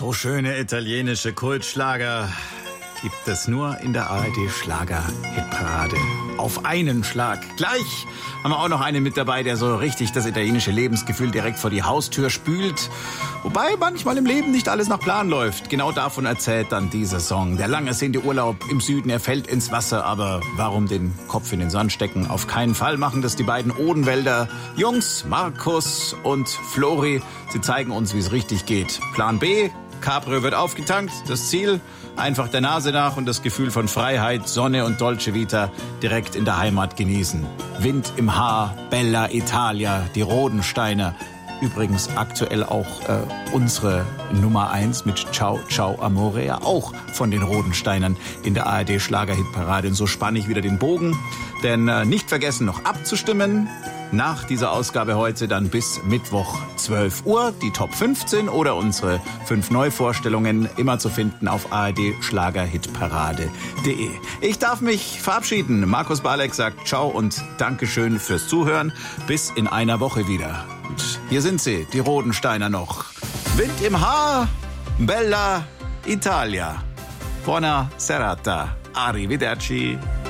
So schöne italienische Kultschlager gibt es nur in der ARD-Schlager-Hitparade. Auf einen Schlag. Gleich haben wir auch noch einen mit dabei, der so richtig das italienische Lebensgefühl direkt vor die Haustür spült. Wobei manchmal im Leben nicht alles nach Plan läuft. Genau davon erzählt dann dieser Song. Der lang ersehnte Urlaub im Süden, er fällt ins Wasser. Aber warum den Kopf in den Sand stecken? Auf keinen Fall machen das die beiden Odenwälder Jungs, Markus und Flori. Sie zeigen uns, wie es richtig geht. Plan B, Cabrio wird aufgetankt. Das Ziel, einfach der Nase nach und das Gefühl von Freiheit, Sonne und Dolce Vita direkt in der Heimat genießen. Wind im Haar, Bella Italia, die Rodensteiner. Übrigens aktuell auch unsere Nummer 1 mit Ciao, Ciao, Amore, ja auch von den Rodensteinern in der ARD-Schlager-Hitparade. Und so spanne ich wieder den Bogen, denn nicht vergessen noch abzustimmen. Nach dieser Ausgabe heute dann bis Mittwoch 12 Uhr die Top 15 oder unsere 5 Neuvorstellungen immer zu finden auf ardschlagerhitparade.de. Ich darf mich verabschieden. Markus Balek sagt Ciao und Dankeschön fürs Zuhören. Bis in einer Woche wieder. Und hier sind sie, die Rodensteiner noch. Wind im Haar, Bella Italia. Buona serata. Arrivederci.